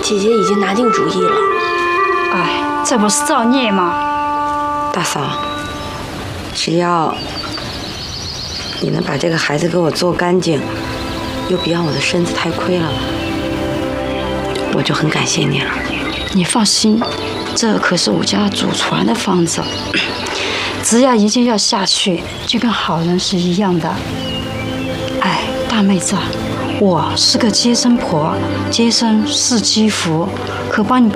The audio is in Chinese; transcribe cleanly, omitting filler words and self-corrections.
姐姐已经拿定主意了。 哎，这不是造孽吗？ 大嫂，只要你能把这个孩子给我做干净，又别让我的身子太亏了，我就很感谢你了。 你放心，这可是我家祖传的方子，只要一剂药下去，就跟好人是一样的。哎，大妹子，我是个接生婆，接生是积福，可帮你把